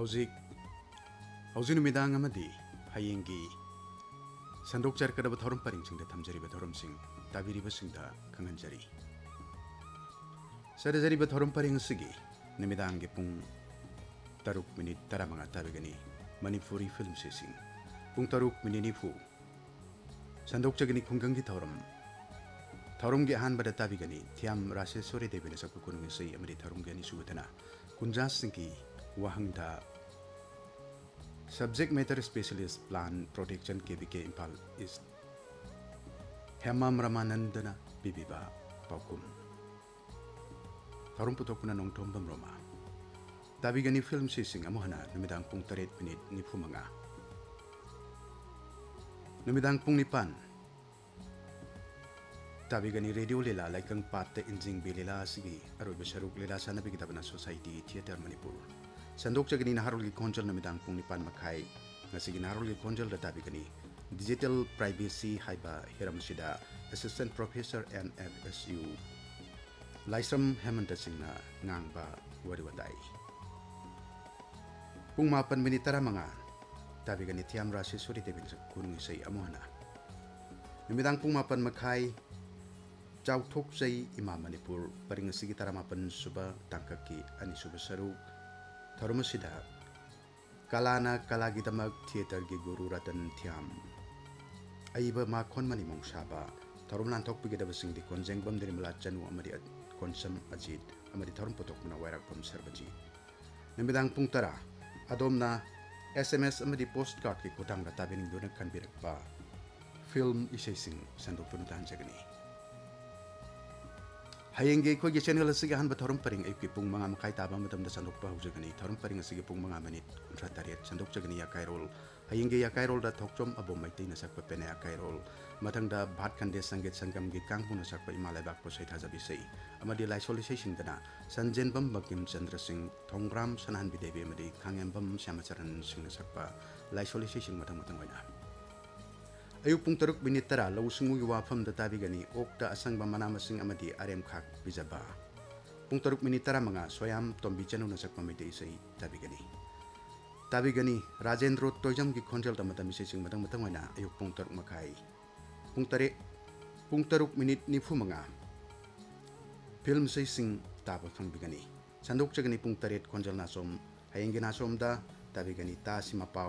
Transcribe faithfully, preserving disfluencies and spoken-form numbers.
हौजिक हौजिक नुमिदांग अमदी हयेंगी संदोक चरकदब थौरम परिंगसिंग थमजरिब थौरमसिंग ताबिरिबसिंगदा खंगनजरी सदजरिब थौरम परिंगसिगी नुमिदांग पुंग तरुक minute तरामंगा ताबिगनी Manipuri film sensing पुंग तरुक minute निफु संदोक चगनी खुंगंगी थौरम थौरम के अहानबदा ताबिगनी थियाम रासेश्वरी देवीने सकु कुनुंगसै अमरी थौरम के निसुबदना कुंजास सिंगी वहंगदा subject matter specialist plan protection के बी के Imphal east Hemam रमानंदना बिबिबा पाउकुम थौरम पुथोकना नोंथोंबम Roma ताबिगनी film sensing अमहना नुमिदांग पुंग तरेट मिनिट निफुमंगा नुमिदांग पुंग निपान ताबिगनी रेडियो लीला लाइकंग पात इंजिंग बेलीला सिगी अरोब सरुक लीला सानबिगी दबना सोसाइटी थिएटर मणिपुर संदोक चगनी नाहरुल की खोंजल नुमिदांग पुंग निपान मखाई ngasi नाहरुल की खोंजल ताबिगनी digital privacy हाइबा हिरमसिदा assistant professor N F S U Laisam Hemant सिंहना ngang wariwadai पुंग मापन मिनिट तरामंगा ताबिगनी थियाम रासेश्वरी देवीने कुनुंग इसै अमोहना नुमिदांग पुंग मापन मखाई चाउथोक जै इमा मणिपुर परिंगसिगी तरामापन सुबा तांककी अनिसुब सरुक थौरमसिदा कलाना कलागिदमक थिएटर की गुरु रतन थियाम अइब माखोन मनि मोंसाबा थौरम लांथोकपिगदबसिंगदि कोंजेंगबम दिरिमला चनु अमरि कोनसम अजित अमरि थौरम पुथोकना वायराकपम सरबजी नुमिदांग पुंग तरा अदोमना एसएमएस अमरि पोस्ट कार्ड की खुटांग ताबिनिंगदुना खनबिरकपा फिल्म इसेसिंग संदोक्तुन तांजगनी हयेंगे खोगे चैनल असिगे हनब थौरम परिंग अयुकी पुंग मंगा मखाई ताबा मतमदा संदोकपा हुजगनी थौरम परिंग असिगे पुंग मंगा मिनिट कुंथ्रा तरेट संदोक जगनी याकाइरोल हयेंगे याकाइरोल दा थोकचोम अबो मैतैना सकपा पेना याकाइरोल मथंगदा भाट खंडे संगीत संगम की कांगपुना सकपा इमालैबाक पोसै थाजाबिसै अमदि लाइसोलिसेसिंग दना संजेनबम बकिम चंद्र सिंह थोंग्राम सनहान बिदेबी अमदि खांगेंबम श्यामचरण सिंह सकपा लाइसोलिसेसिंग मथंग मथंग ओइना अयुक पुंग तरुक मिनिट तरा लौसिंगुगी वाफम द ताबिगनी ओक्ता असंगबा मनामसिंग अमदि आरेम खाक बिजबा पुंग तरुक मिनिट तरा मंगा सोयाम तोंबी चनुना सकपा मिते इसै ताबिगनी ताबिगनी राजेंद्र तोयजम की खोंजल तमतम इसेसिंग मथंग मथंग ओइना अयुक पुंग तरुक मखाई पुंग तरे पुंग तरुक मिनिट निफु मंगा फिल्म सेसिंग ताबा खंबिगनी संदोक चगनी पुंग तरेट खोंजल नासोम हयेंगे नासोमदा ताबिगनी तासिमा